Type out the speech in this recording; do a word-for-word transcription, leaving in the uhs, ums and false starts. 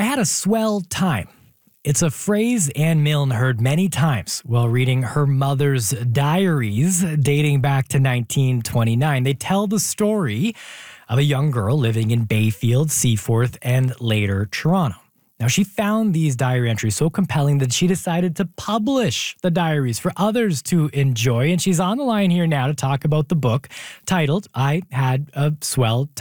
I had a swell time. It's a phrase Anne Milne heard many times while reading her mother's diaries dating back to nineteen twenty-nine. They tell the story of a young girl living in Bayfield, Seaforth, and later Toronto. Now, she found these diary entries so compelling that she decided to publish the diaries for others to enjoy. And she's on the line here now to talk about the book titled I Had a Swell Time.